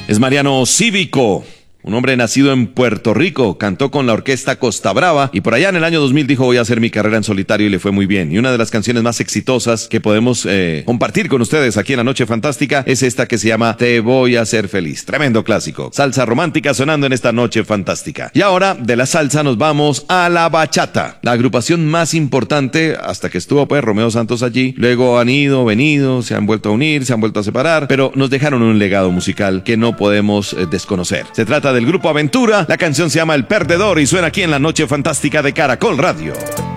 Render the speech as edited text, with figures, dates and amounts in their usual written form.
Es Mariano Cívico. Un hombre nacido en Puerto Rico, cantó con la orquesta Costa Brava y por allá en el año 2000 dijo voy a hacer mi carrera en solitario y le fue muy bien. Y una de las canciones más exitosas que podemos compartir con ustedes aquí en La Noche Fantástica es esta que se llama Te voy a hacer feliz. Tremendo clásico. Salsa romántica sonando en esta Noche Fantástica. Y ahora de la salsa nos vamos a la bachata. La agrupación más importante hasta que estuvo pues Romeo Santos allí. Luego han ido, venido, se han vuelto a unir, se han vuelto a separar, pero nos dejaron un legado musical que no podemos desconocer. Se trata del grupo Aventura, la canción se llama El Perdedor y suena aquí en La Noche Fantástica de Caracol Radio.